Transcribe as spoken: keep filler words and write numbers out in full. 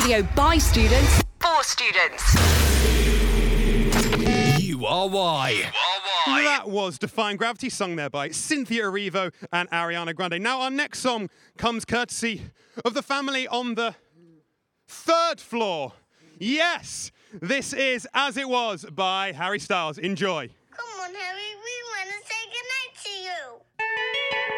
radio by students, for students. You are why. You are why. That was Defying Gravity, sung there by Cynthia Erivo and Ariana Grande. Now, our next song comes courtesy of the family on the third floor. Yes, this is As It Was by Harry Styles. Enjoy. Come on, Harry, we